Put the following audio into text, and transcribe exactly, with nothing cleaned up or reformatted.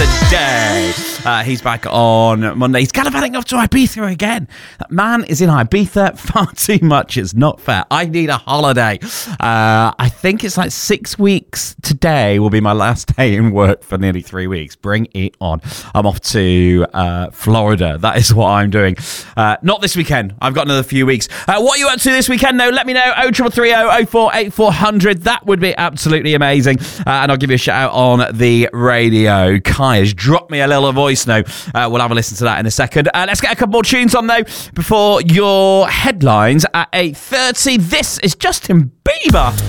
today. Uh, he's back on Monday. He's gallivanting off to Ibiza again. That man is in Ibiza far too much. It's not fair. I need a holiday. Uh, I think it's like six weeks today will be my last day in work for nearly three weeks. Bring it on. I'm off to uh, Florida. That is what I'm doing. Uh, not this weekend. I've got another few weeks. Uh, what are you up to this weekend, though? Let me know. oh three three oh, oh four eight four hundred. That would be absolutely amazing. Uh, and I'll give you a shout out on the radio. Kai has dropped me a little voice note. Uh, we'll have a listen to that in a second. Uh, let's get a couple more tunes on, though, before your headlines at eight thirty. This is Justin Bieber.